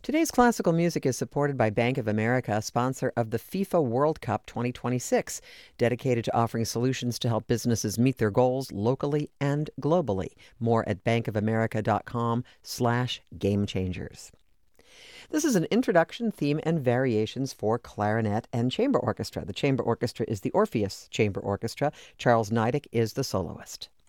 Today's classical music is supported by Bank of America, sponsor of the FIFA World Cup 2026, dedicated to offering solutions to help businesses meet their goals locally and globally. More at bankofamerica.com/gamechangers. This is an introduction, theme, and variations for clarinet and chamber orchestra. The chamber orchestra is the Orpheus Chamber Orchestra. Charles Niedek is the soloist.